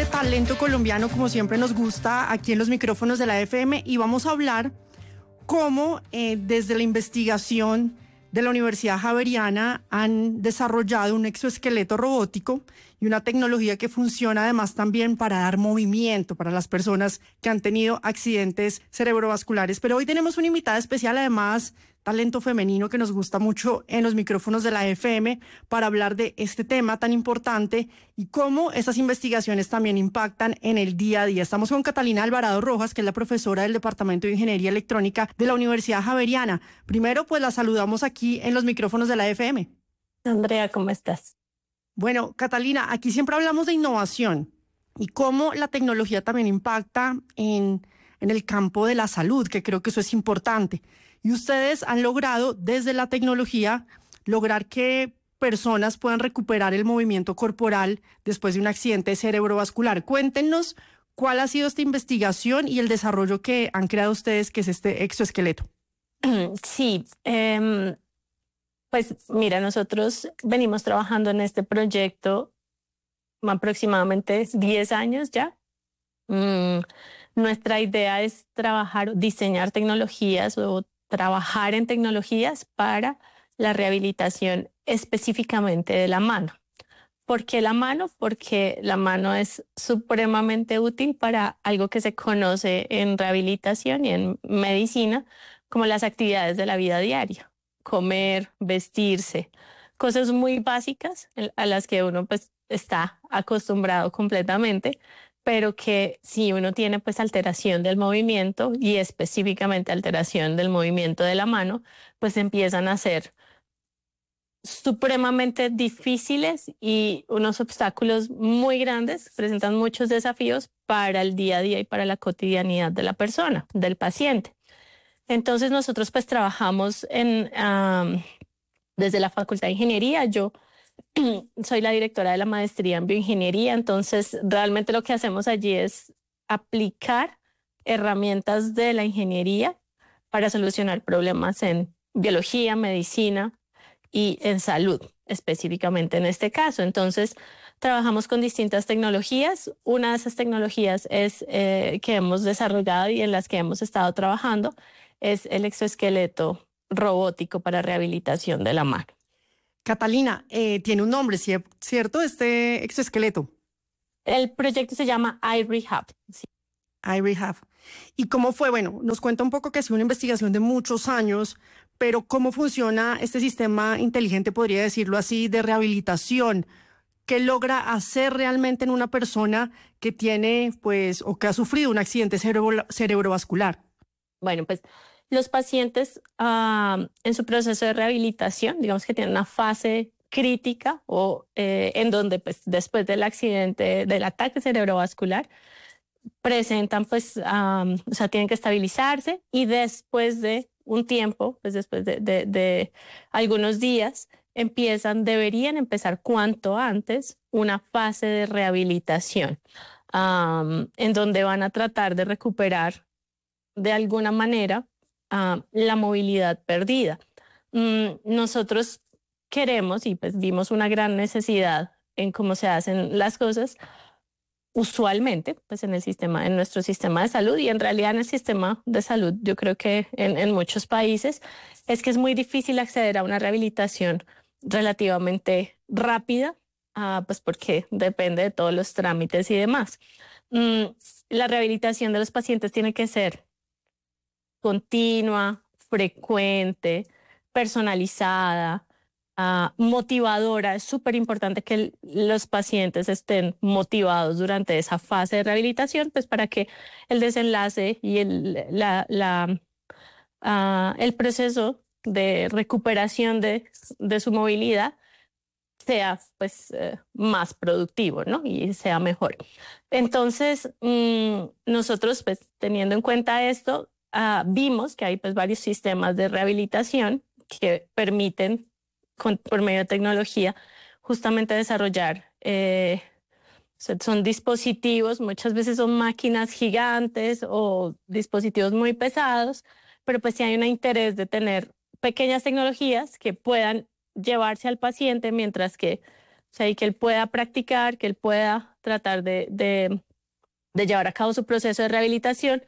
talento colombiano, como siempre nos gusta, aquí en los micrófonos de la FM, y vamos a hablar cómo desde la investigación de la Universidad Javeriana han desarrollado un exoesqueleto robótico y una tecnología que funciona además también para dar movimiento para las personas que han tenido accidentes cerebrovasculares. Pero hoy tenemos una invitada especial, además talento femenino que nos gusta mucho en los micrófonos de la FM, para hablar de este tema tan importante y cómo estas investigaciones también impactan en el día a día. Estamos con Catalina Alvarado Rojas, que es la profesora del Departamento de Ingeniería Electrónica de la Universidad Javeriana. Primero, pues la saludamos aquí en los micrófonos de la FM. Andrea, ¿cómo estás? Bueno, Catalina, aquí siempre hablamos de innovación y cómo la tecnología también impacta en el campo de la salud, que creo que eso es importante. Y ustedes han logrado, desde la tecnología, lograr que personas puedan recuperar el movimiento corporal después de un accidente cerebrovascular. Cuéntenos cuál ha sido esta investigación y el desarrollo que han creado ustedes, que es este exoesqueleto. Sí, pues mira, nosotros venimos trabajando en este proyecto aproximadamente 10 años ya. Nuestra idea es diseñar tecnologías o trabajar en tecnologías para la rehabilitación específicamente de la mano. ¿Por qué la mano? Porque la mano es supremamente útil para algo que se conoce en rehabilitación y en medicina como las actividades de la vida diaria. Comer, vestirse, cosas muy básicas a las que uno pues está acostumbrado completamente, pero que si uno tiene pues alteración del movimiento y específicamente alteración del movimiento de la mano, pues empiezan a ser supremamente difíciles y unos obstáculos muy grandes, presentan muchos desafíos para el día a día y para la cotidianidad de la persona, del paciente. Entonces nosotros pues trabajamos desde la Facultad de Ingeniería. Yo soy la directora de la maestría en bioingeniería, entonces realmente lo que hacemos allí es aplicar herramientas de la ingeniería para solucionar problemas en biología, medicina y en salud, específicamente en este caso. Entonces, trabajamos con distintas tecnologías. Una de esas tecnologías que hemos desarrollado y en las que hemos estado trabajando es el exoesqueleto robótico para rehabilitación de la mano. Catalina, tiene un nombre, ¿cierto? Este exoesqueleto. El proyecto se llama iRehab. Sí. iRehab. ¿Y cómo fue? Bueno, nos cuenta un poco que ha sido una investigación de muchos años, pero ¿cómo funciona este sistema inteligente, podría decirlo así, de rehabilitación? ¿Qué logra hacer realmente en una persona que tiene, pues, o que ha sufrido un accidente cerebrovascular? Bueno, pues los pacientes en su proceso de rehabilitación, digamos que tienen una fase crítica o en donde pues después del accidente, del ataque cerebrovascular, presentan pues, o sea, tienen que estabilizarse y después de un tiempo, pues después de algunos días, deberían empezar cuanto antes una fase de rehabilitación en donde van a tratar de recuperar de alguna manera la movilidad perdida. Nosotros queremos y pues vimos una gran necesidad en cómo se hacen las cosas usualmente pues en nuestro sistema de salud y en realidad en el sistema de salud yo creo que en muchos países es que es muy difícil acceder a una rehabilitación relativamente rápida pues porque depende de todos los trámites y demás. La rehabilitación de los pacientes tiene que ser continua, frecuente, personalizada, motivadora. Es súper importante que los pacientes estén motivados durante esa fase de rehabilitación, pues para que el desenlace y el proceso de recuperación de su movilidad sea pues más productivo, ¿no? Y sea mejor. Entonces, nosotros pues teniendo en cuenta esto, vimos que hay pues varios sistemas de rehabilitación que permiten por medio de tecnología justamente desarrollar, son dispositivos, muchas veces son máquinas gigantes o dispositivos muy pesados, pero pues sí hay un interés de tener pequeñas tecnologías que puedan llevarse al paciente mientras que, o sea, y que él pueda practicar, que él pueda tratar de llevar a cabo su proceso de rehabilitación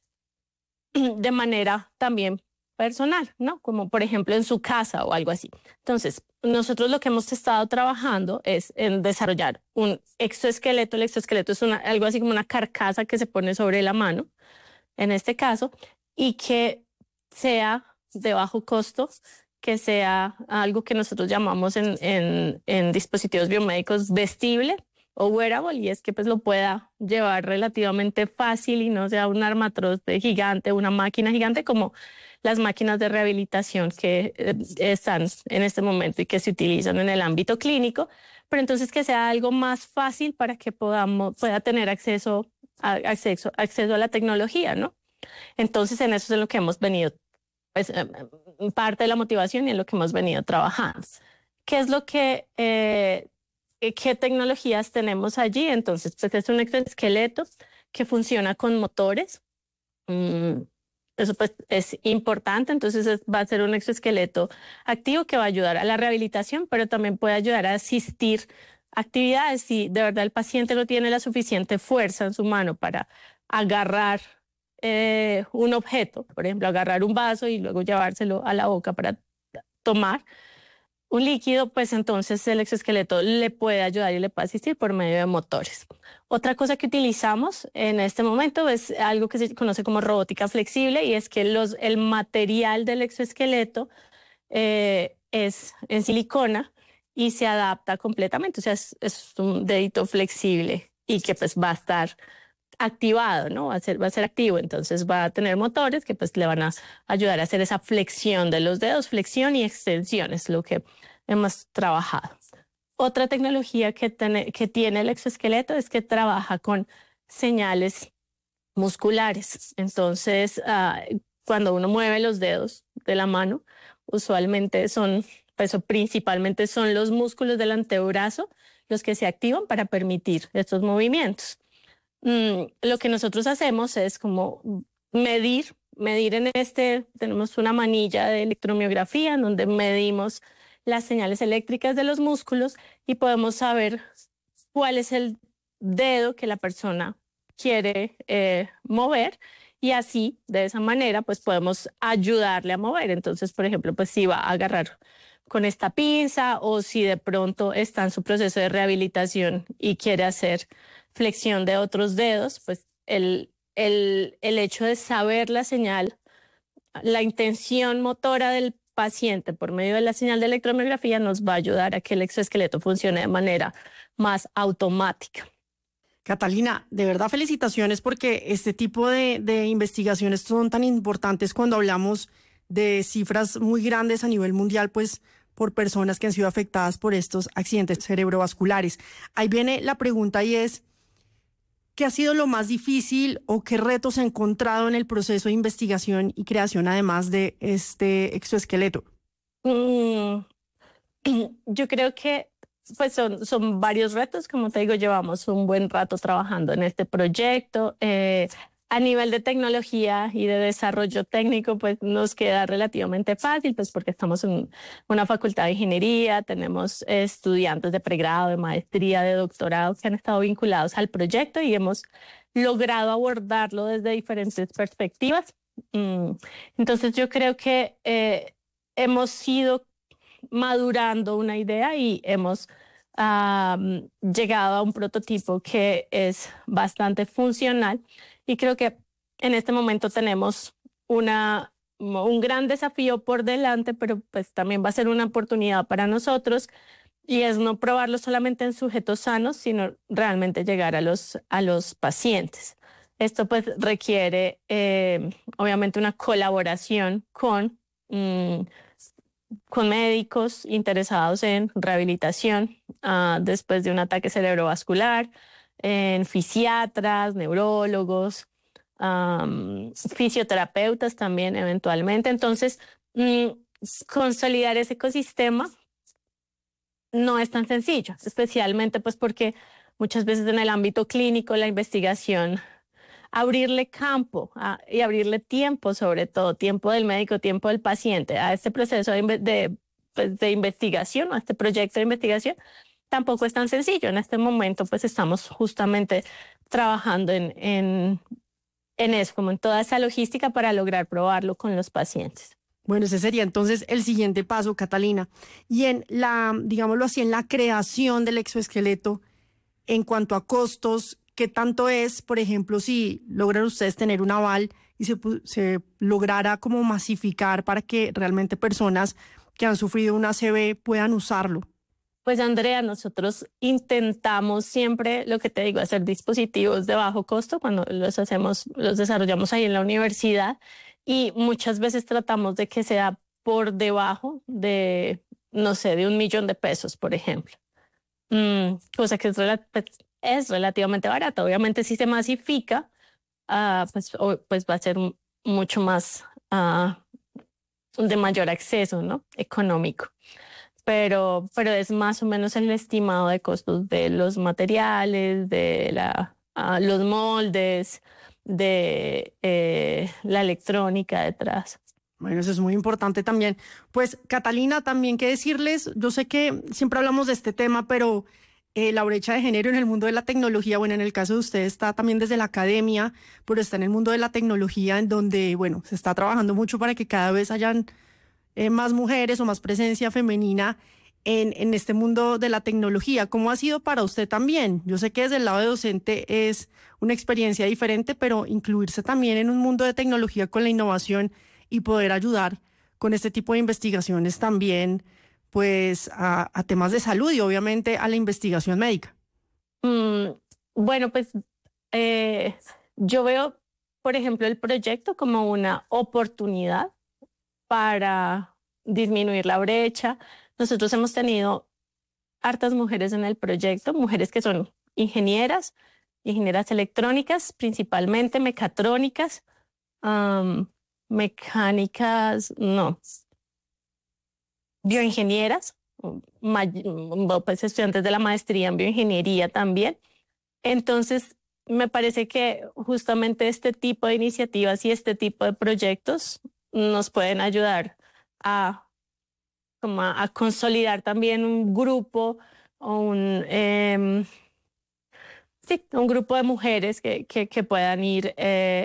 de manera también personal, ¿no? Como por ejemplo en su casa o algo así. Entonces, nosotros lo que hemos estado trabajando es en desarrollar un exoesqueleto. El exoesqueleto es algo así como una carcasa que se pone sobre la mano, en este caso, y que sea de bajo costo, que sea algo que nosotros llamamos en dispositivos biomédicos vestible o wearable, y es que pues lo pueda llevar relativamente fácil y no sea un armatroste gigante, una máquina gigante como las máquinas de rehabilitación que están en este momento y que se utilizan en el ámbito clínico, pero entonces que sea algo más fácil para que pueda tener acceso a la tecnología, ¿no? Entonces en eso es en lo que hemos venido, pues parte de la motivación y en lo que hemos venido trabajando. ¿Qué es lo que, qué tecnologías tenemos allí? Entonces, pues es un exoesqueleto que funciona con motores. Eso pues es importante, entonces va a ser un exoesqueleto activo que va a ayudar a la rehabilitación, pero también puede ayudar a asistir actividades si de verdad el paciente no tiene la suficiente fuerza en su mano para agarrar un objeto, por ejemplo, agarrar un vaso y luego llevárselo a la boca para tomar un líquido, pues entonces el exoesqueleto le puede ayudar y le puede asistir por medio de motores. Otra cosa que utilizamos en este momento es algo que se conoce como robótica flexible, y es que el material del exoesqueleto es en silicona y se adapta completamente, o sea, es un dedito flexible y que pues va a estar activado, ¿no? Va a ser activo, entonces va a tener motores que pues le van a ayudar a hacer esa flexión de los dedos, flexión y extensión, es lo que hemos trabajado. Otra tecnología que tiene el exoesqueleto es que trabaja con señales musculares. Entonces, cuando uno mueve los dedos de la mano, usualmente principalmente son los músculos del antebrazo los que se activan para permitir estos movimientos. Lo que nosotros hacemos es como medir tenemos una manilla de electromiografía en donde medimos las señales eléctricas de los músculos y podemos saber cuál es el dedo que la persona quiere mover, y así, de esa manera, pues podemos ayudarle a mover. Entonces, por ejemplo, pues si va a agarrar con esta pinza o si de pronto está en su proceso de rehabilitación y quiere hacer flexión de otros dedos, pues el hecho de saber la señal, la intención motora del paciente por medio de la señal de electromiografía nos va a ayudar a que el exoesqueleto funcione de manera más automática. Catalina, de verdad felicitaciones, porque este tipo de investigaciones son tan importantes cuando hablamos de cifras muy grandes a nivel mundial, pues por personas que han sido afectadas por estos accidentes cerebrovasculares. Ahí viene la pregunta, y es, ¿qué ha sido lo más difícil o qué retos ha encontrado en el proceso de investigación y creación además de este exoesqueleto? Yo creo que pues son varios retos. Como te digo, llevamos un buen rato trabajando en este proyecto. A nivel de tecnología y de desarrollo técnico, pues nos queda relativamente fácil, pues porque estamos en una facultad de ingeniería, tenemos estudiantes de pregrado, de maestría, de doctorado que han estado vinculados al proyecto y hemos logrado abordarlo desde diferentes perspectivas. Entonces yo creo que hemos ido madurando una idea y hemos llegado a un prototipo que es bastante funcional, y creo que en este momento tenemos un gran desafío por delante, pero pues también va a ser una oportunidad para nosotros, y es no probarlo solamente en sujetos sanos, sino realmente llegar a los pacientes. Esto pues requiere obviamente una colaboración con médicos interesados en rehabilitación después de un ataque cerebrovascular, en fisiatras, neurólogos, fisioterapeutas también eventualmente. Entonces, consolidar ese ecosistema no es tan sencillo, especialmente pues porque muchas veces en el ámbito clínico la investigación, abrirle campo y abrirle tiempo, sobre todo tiempo del médico, tiempo del paciente a este proceso de investigación, a este proyecto de investigación, tampoco es tan sencillo. En este momento pues estamos justamente trabajando en eso, como en toda esa logística para lograr probarlo con los pacientes. Bueno, ese sería entonces el siguiente paso, Catalina. Y en la, digámoslo así, en la creación del exoesqueleto, en cuanto a costos, ¿qué tanto es, por ejemplo, si logran ustedes tener un aval y se lograra como masificar para que realmente personas que han sufrido una ACV puedan usarlo? Pues Andrea, nosotros intentamos siempre, lo que te digo, hacer dispositivos de bajo costo cuando los desarrollamos ahí en la universidad, y muchas veces tratamos de que sea por debajo de, no sé, de $1.000.000, por ejemplo. Cosa que es relativamente barata. Obviamente si se masifica, pues va a ser mucho más de mayor acceso, ¿no? Económico. Pero es más o menos el estimado de costos de los materiales, de los moldes, de la electrónica detrás. Bueno, eso es muy importante también. Pues, Catalina, también que decirles, yo sé que siempre hablamos de este tema, pero la brecha de género en el mundo de la tecnología, bueno, en el caso de usted está también desde la academia, pero está en el mundo de la tecnología en donde, bueno, se está trabajando mucho para que cada vez hayan más mujeres o más presencia femenina en este mundo de la tecnología. ¿Cómo ha sido para usted también? Yo sé que desde el lado de docente es una experiencia diferente, pero incluirse también en un mundo de tecnología con la innovación y poder ayudar con este tipo de investigaciones también, pues a temas de salud y obviamente a la investigación médica. Bueno, pues yo veo, por ejemplo, el proyecto como una oportunidad para disminuir la brecha. Nosotros hemos tenido hartas mujeres en el proyecto, mujeres que son ingenieras electrónicas, principalmente mecatrónicas, mecánicas, no, bioingenieras, pues estudiantes de la maestría en bioingeniería también. Entonces, me parece que justamente este tipo de iniciativas y este tipo de proyectos nos pueden ayudar a consolidar también un grupo o un grupo de mujeres que puedan ir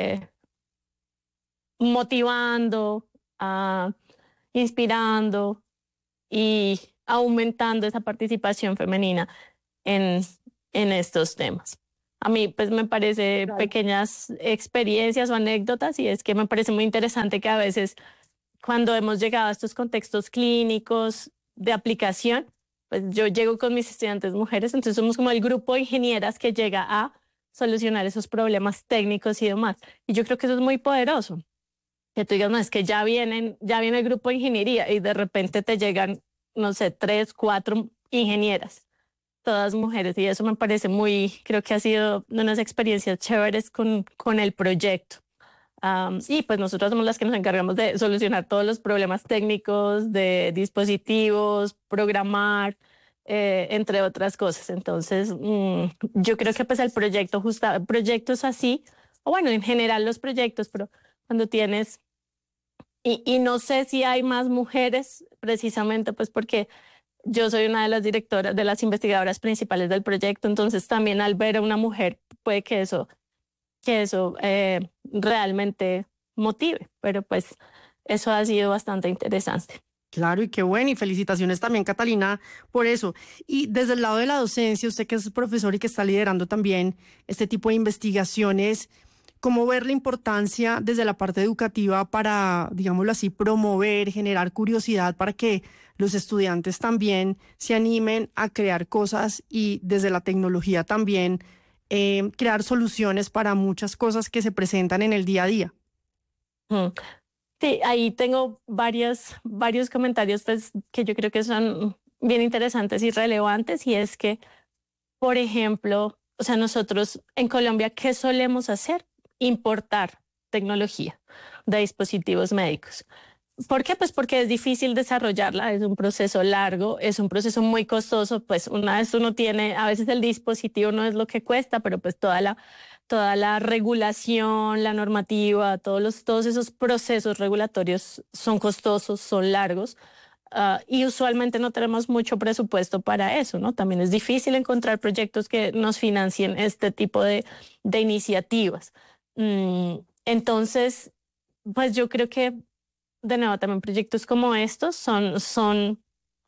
motivando, inspirando y aumentando esa participación femenina en, en estos temas. A mí pues me parece pequeñas experiencias o anécdotas, y es que me parece muy interesante que a veces cuando hemos llegado a estos contextos clínicos de aplicación, pues yo llego con mis estudiantes mujeres, entonces somos como el grupo de ingenieras que llega a solucionar esos problemas técnicos y demás. Y yo creo que eso es muy poderoso. Que tú digas, no, es que ya viene el grupo de ingeniería y de repente te llegan, no sé, 3, 4 ingenieras, todas mujeres. Y eso me parece creo que ha sido unas experiencias chéveres con el proyecto. Y pues nosotros somos las que nos encargamos de solucionar todos los problemas técnicos de dispositivos, programar, entre otras cosas. Entonces, yo creo que pues el proyecto, proyectos así, o bueno, en general los proyectos, pero cuando tienes, y no sé si hay más mujeres, precisamente pues porque yo soy una de las directoras, de las investigadoras principales del proyecto, entonces también al ver a una mujer puede que eso realmente motive, pero pues eso ha sido bastante interesante. Claro, y qué bueno, y felicitaciones también, Catalina, por eso. Y desde el lado de la docencia, usted que es profesor y que está liderando también este tipo de investigaciones, ¿cómo ver la importancia desde la parte educativa para, digámoslo así, promover, generar curiosidad para que los estudiantes también se animen a crear cosas y desde la tecnología también crear soluciones para muchas cosas que se presentan en el día a día? Sí, ahí tengo varios comentarios pues, que yo creo que son bien interesantes y relevantes, y es que, por ejemplo, o sea, nosotros en Colombia, ¿qué solemos hacer? Importar tecnología de dispositivos médicos. ¿Por qué? Pues porque es difícil desarrollarla, es un proceso largo, es un proceso muy costoso, pues una vez uno tiene, a veces el dispositivo no es lo que cuesta, pero pues toda la regulación, la normativa, todos esos procesos regulatorios son costosos, son largos. y usualmente no tenemos mucho presupuesto para eso, ¿no? También es difícil encontrar proyectos que nos financien este tipo de iniciativas. Entonces, pues yo creo que, de nuevo, también proyectos como estos son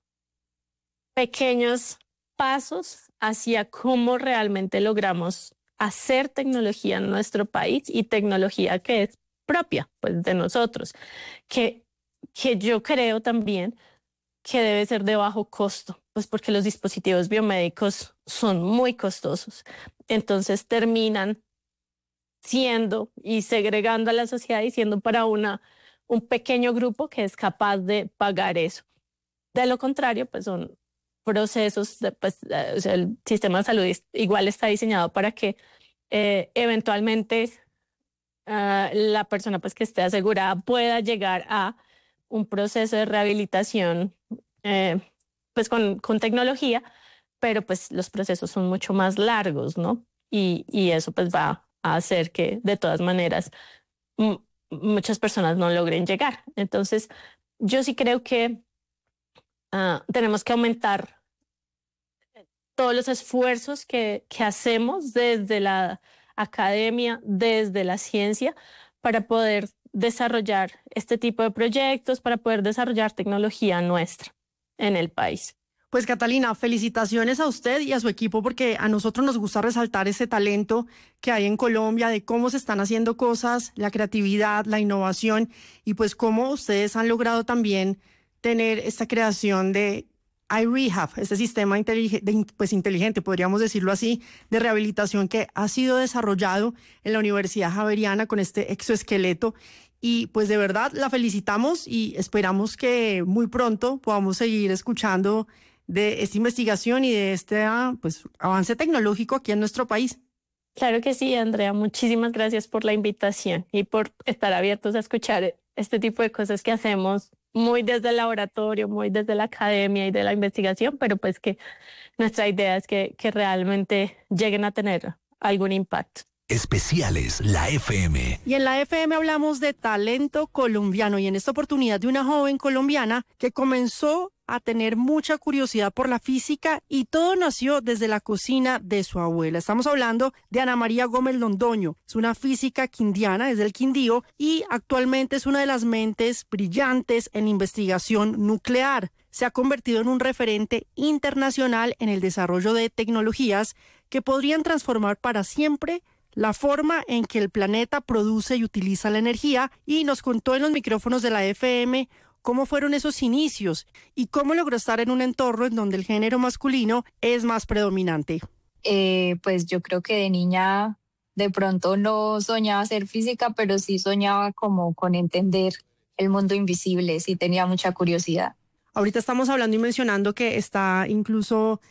pequeños pasos hacia cómo realmente logramos hacer tecnología en nuestro país y tecnología que es propia, pues, de nosotros, que yo creo también que debe ser de bajo costo, pues porque los dispositivos biomédicos son muy costosos. Entonces terminan siendo y segregando a la sociedad y siendo para un pequeño grupo que es capaz de pagar eso. De lo contrario, pues son procesos, o sea, el sistema de salud igual está diseñado para que eventualmente la persona pues que esté asegurada pueda llegar a un proceso de rehabilitación pues con tecnología, pero pues los procesos son mucho más largos, ¿no? Y eso pues va a hacer que de todas maneras muchas personas no logren llegar. Entonces, yo sí creo que tenemos que aumentar todos los esfuerzos que hacemos desde la academia, desde la ciencia, para poder desarrollar este tipo de proyectos, para poder desarrollar tecnología nuestra en el país. Pues Catalina, felicitaciones a usted y a su equipo porque a nosotros nos gusta resaltar ese talento que hay en Colombia, de cómo se están haciendo cosas, la creatividad, la innovación y pues cómo ustedes han logrado también tener esta creación de iRehab, este sistema inteligente, podríamos decirlo así, de rehabilitación que ha sido desarrollado en la Universidad Javeriana con este exoesqueleto. Y pues de verdad la felicitamos y esperamos que muy pronto podamos seguir escuchando de esta investigación y de este pues, avance tecnológico aquí en nuestro país. Claro que sí, Andrea. Muchísimas gracias por la invitación y por estar abiertos a escuchar este tipo de cosas que hacemos muy desde el laboratorio, muy desde la academia y de la investigación, pero pues que nuestra idea es que realmente lleguen a tener algún impacto. Especiales, la FM. Y en la FM hablamos de talento colombiano y en esta oportunidad de una joven colombiana que comenzó a tener mucha curiosidad por la física y todo nació desde la cocina de su abuela. Estamos hablando de Ana María Gómez Londoño. Es una física quindiana, es del Quindío y actualmente es una de las mentes brillantes en investigación nuclear. Se ha convertido en un referente internacional en el desarrollo de tecnologías que podrían transformar para siempre la forma en que el planeta produce y utiliza la energía y nos contó en los micrófonos de la FM cómo fueron esos inicios y cómo logró estar en un entorno en donde el género masculino es más predominante. Pues yo creo que de niña de pronto no soñaba ser física, pero sí soñaba como con entender el mundo invisible, sí tenía mucha curiosidad. Ahorita estamos hablando y mencionando que está incluso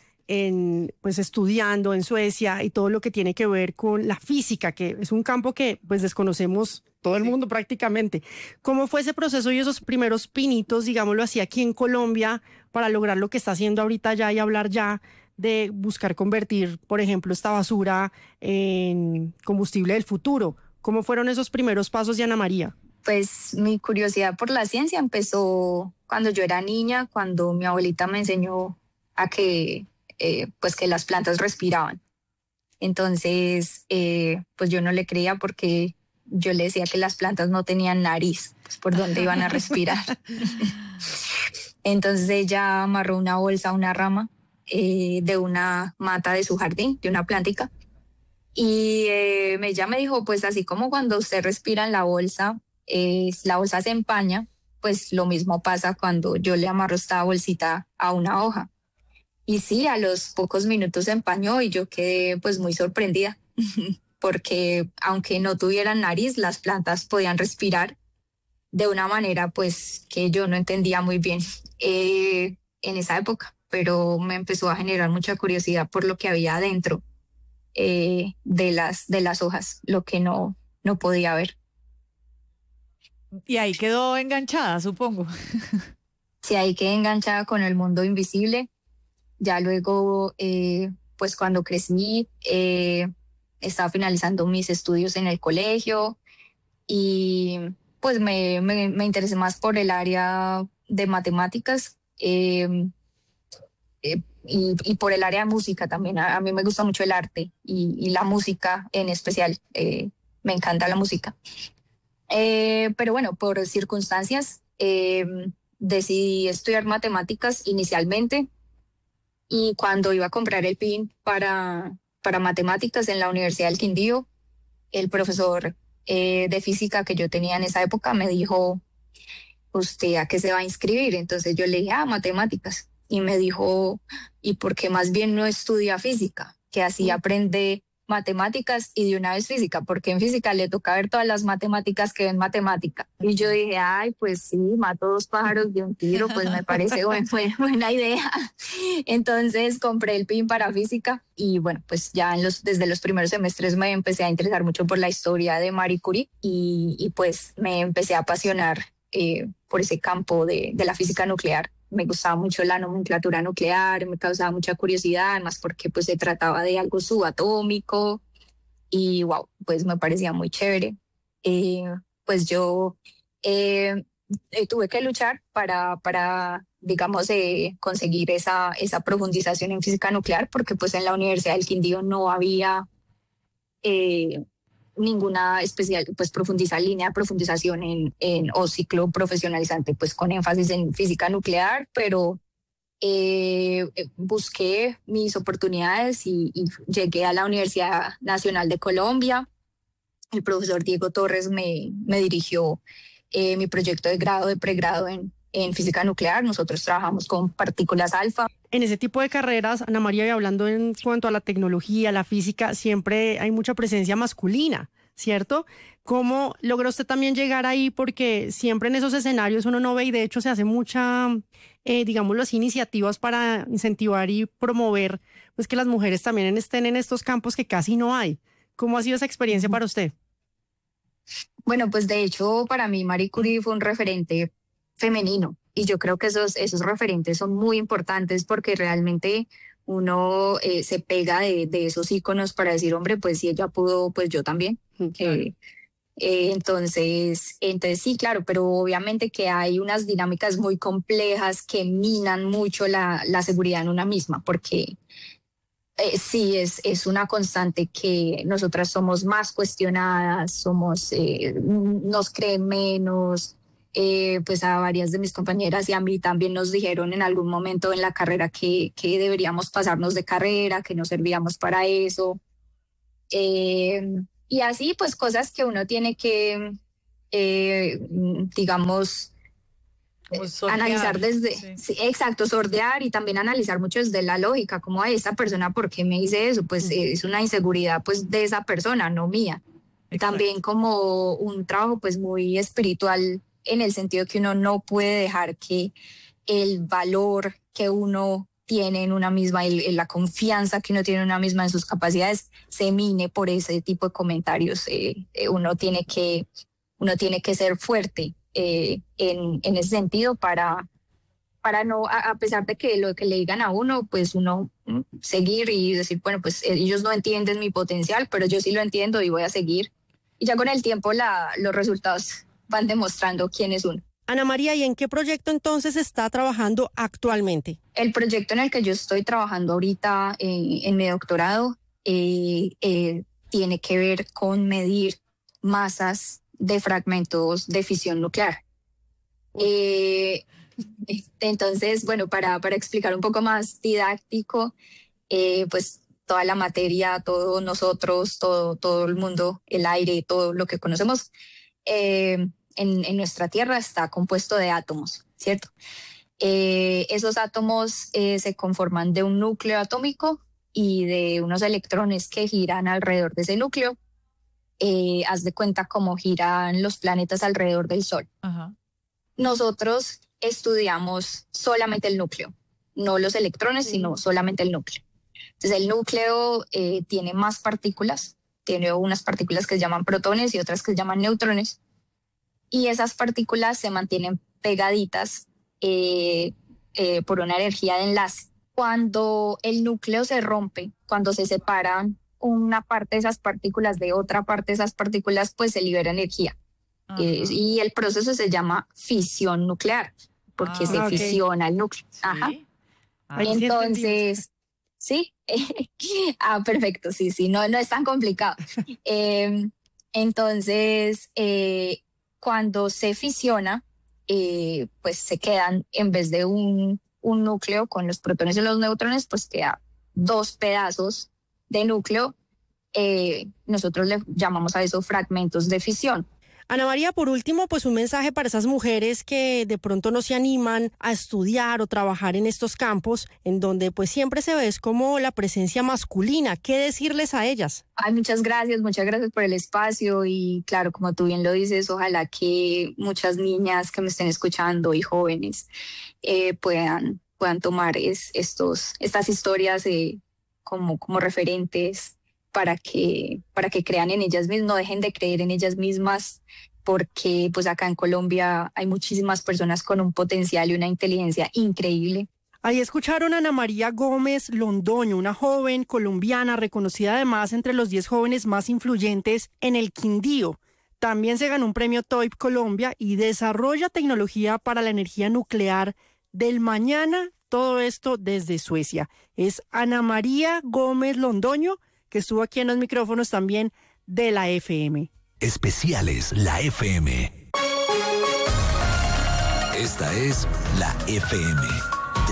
estudiando en Suecia y todo lo que tiene que ver con la física, que es un campo que pues desconocemos todo el mundo prácticamente. ¿Cómo fue ese proceso y esos primeros pinitos, digámoslo así, aquí en Colombia para lograr lo que está haciendo ahorita ya y hablar ya de buscar convertir, por ejemplo, esta basura en combustible del futuro? ¿Cómo fueron esos primeros pasos de Ana María? Pues mi curiosidad por la ciencia empezó cuando yo era niña, cuando mi abuelita me enseñó a que las plantas respiraban. Entonces, pues yo no le creía porque yo le decía que las plantas no tenían nariz, pues por dónde iban a respirar. Entonces ella amarró una bolsa, una rama de una mata de su jardín, de una plántica. Y ella me dijo, pues así como cuando usted respira en la bolsa se empaña, pues lo mismo pasa cuando yo le amarro esta bolsita a una hoja. Y sí, a los pocos minutos se empañó y yo quedé pues muy sorprendida porque aunque no tuvieran nariz, las plantas podían respirar de una manera pues que yo no entendía muy bien en esa época, pero me empezó a generar mucha curiosidad por lo que había adentro de las hojas, lo que no podía ver. Y ahí quedó enganchada, supongo. Sí, ahí quedé enganchada con el mundo invisible. Ya luego, pues cuando crecí, estaba finalizando mis estudios en el colegio y pues me interesé más por el área de matemáticas y por el área de música también. A mí me gusta mucho el arte y la música en especial. Me encanta la música. Pero bueno, por circunstancias decidí estudiar matemáticas inicialmente, y cuando iba a comprar el PIN para matemáticas en la Universidad del Quindío, el profesor de física que yo tenía en esa época me dijo: ¿usted a qué se va a inscribir? Entonces yo le dije: matemáticas. Y me dijo: ¿y por qué más bien no estudia física? Que así aprende matemáticas y de una vez física, porque en física le toca ver todas las matemáticas que ven matemática. Y yo dije: ay, pues sí, mato dos pájaros de un tiro, pues me parece buena idea. Entonces compré el PIN para física, y bueno, pues ya desde los primeros semestres me empecé a interesar mucho por la historia de Marie Curie, y pues me empecé a apasionar por ese campo de la física nuclear. Me gustaba mucho la nomenclatura nuclear, me causaba mucha curiosidad, además porque pues se trataba de algo subatómico, y wow, pues me parecía muy chévere. Pues yo tuve que luchar para digamos, conseguir esa profundización en física nuclear, porque pues en la Universidad del Quindío no había ninguna especial, pues línea de profundización o ciclo profesionalizante, pues con énfasis en física nuclear, pero busqué mis oportunidades y llegué a la Universidad Nacional de Colombia. El profesor Diego Torres me dirigió mi proyecto de pregrado en física nuclear. Nosotros trabajamos con partículas alfa. En ese tipo de carreras, Ana María, y hablando en cuanto a la tecnología, la física, siempre hay mucha presencia masculina, ¿cierto? ¿Cómo logra usted también llegar ahí? Porque siempre en esos escenarios uno no ve, y de hecho se hace mucha, digámoslo así, iniciativas para incentivar y promover pues que las mujeres también estén en estos campos que casi no hay. ¿Cómo ha sido esa experiencia para usted? Bueno, pues de hecho para mí Marie Curie fue un referente femenino, y yo creo que esos referentes son muy importantes, porque realmente uno se pega de esos íconos para decir: hombre, pues si ella pudo, pues yo también. Claro. Entonces sí, claro, pero obviamente que hay unas dinámicas muy complejas que minan mucho la seguridad en una misma, porque sí, es una constante que nosotras somos más cuestionadas, nos creen menos. Pues a varias de mis compañeras y a mí también nos dijeron en algún momento en la carrera que deberíamos pasarnos de carrera, que no servíamos para eso. Y así, pues cosas que uno tiene que, digamos, analizar desde, sí, exacto, sortear, y también analizar mucho desde la lógica, como: a esa persona, ¿por qué me dice eso? Pues es una inseguridad pues de esa persona, no mía. Exacto. También como un trabajo pues muy espiritual, en el sentido que uno no puede dejar que el valor que uno tiene en una misma y la confianza que uno tiene en una misma, en sus capacidades, se mine por ese tipo de comentarios. Uno tiene que ser fuerte en ese sentido para no, a pesar de que lo que le digan a uno, pues uno seguir y decir: bueno, pues ellos no entienden mi potencial, pero yo sí lo entiendo y voy a seguir. Y ya con el tiempo los resultados van demostrando quién es uno. Ana María, ¿y en qué proyecto entonces está trabajando actualmente? El proyecto en el que yo estoy trabajando ahorita en mi doctorado tiene que ver con medir masas de fragmentos de fisión nuclear. Entonces, bueno, para explicar un poco más didáctico, pues toda la materia, todos nosotros, todo el mundo, el aire, todo lo que conocemos en nuestra Tierra está compuesto de átomos, ¿cierto? Esos átomos se conforman de un núcleo atómico y de unos electrones que giran alrededor de ese núcleo. Haz de cuenta cómo giran los planetas alrededor del Sol. Ajá. Nosotros estudiamos solamente el núcleo, no los electrones, sino solamente el núcleo. Entonces el núcleo tiene más partículas, tiene unas partículas que se llaman protones y otras que se llaman neutrones, y esas partículas se mantienen pegaditas por una energía de enlace. Cuando el núcleo se rompe, cuando se separan una parte de esas partículas de otra parte de esas partículas, pues se libera energía. Y el proceso se llama fisión nuclear. porque se fisiona el núcleo. Ajá. Entonces, sí. Perfecto, sí, no es tan complicado. Entonces, cuando se fisiona, pues se quedan, en vez de un núcleo con los protones y los neutrones, pues queda 2 pedazos de núcleo. Nosotros le llamamos a eso fragmentos de fisión. Ana María, por último, pues un mensaje para esas mujeres que de pronto no se animan a estudiar o trabajar en estos campos, en donde pues siempre se ve es como la presencia masculina. ¿Qué decirles a ellas? Ay, muchas gracias por el espacio y claro, como tú bien lo dices, ojalá que muchas niñas que me estén escuchando y jóvenes puedan tomar estas historias como referentes para que crean en ellas mismas, no dejen de creer en ellas mismas, porque pues acá en Colombia hay muchísimas personas con un potencial y una inteligencia increíble. Ahí escucharon a Ana María Gómez Londoño, una joven colombiana reconocida además entre los 10 jóvenes más influyentes en el Quindío. También se ganó un premio TOIP Colombia y desarrolla tecnología para la energía nuclear del mañana, todo esto desde Suecia. Es Ana María Gómez Londoño, que estuvo aquí en los micrófonos también de la FM. Especiales La FM. Esta es La FM.